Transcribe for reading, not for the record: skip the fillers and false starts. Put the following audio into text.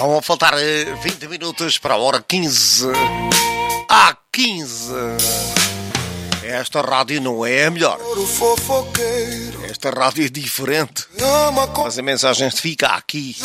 Vão faltar 20 minutos para a hora 15. À 15. Esta rádio não é a melhor. Esta rádio é diferente. Mas a mensagem fica aqui.